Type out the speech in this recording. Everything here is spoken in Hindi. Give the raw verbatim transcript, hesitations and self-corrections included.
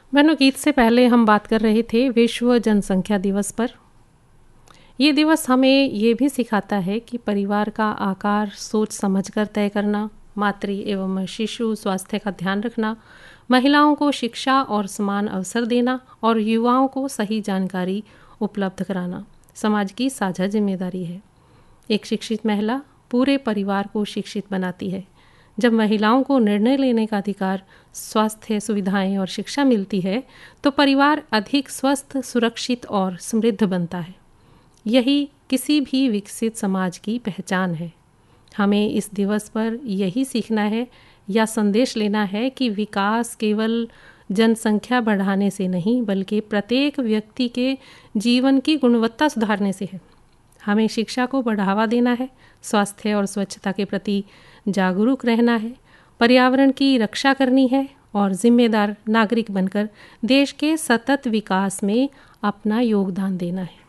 बहनों, गीत से पहले हम बात कर रहे थे विश्व जनसंख्या दिवस पर। ये दिवस हमें ये भी सिखाता है कि परिवार का आकार सोच समझकर तय करना, मातृ एवं शिशु स्वास्थ्य का ध्यान रखना, महिलाओं को शिक्षा और समान अवसर देना और युवाओं को सही जानकारी उपलब्ध कराना समाज की साझा जिम्मेदारी है। एक शिक्षित महिला पूरे परिवार को शिक्षित बनाती है। जब महिलाओं को निर्णय लेने का अधिकार, स्वास्थ्य सुविधाएं और शिक्षा मिलती है तो परिवार अधिक स्वस्थ, सुरक्षित और समृद्ध बनता है। यही किसी भी विकसित समाज की पहचान है। हमें इस दिवस पर यही सीखना है या संदेश लेना है कि विकास केवल जनसंख्या बढ़ाने से नहीं, बल्कि प्रत्येक व्यक्ति के जीवन की गुणवत्ता सुधारने से है। हमें शिक्षा को बढ़ावा देना है, स्वास्थ्य और स्वच्छता के प्रति जागरूक रहना है, पर्यावरण की रक्षा करनी है और जिम्मेदार नागरिक बनकर देश के सतत विकास में अपना योगदान देना है।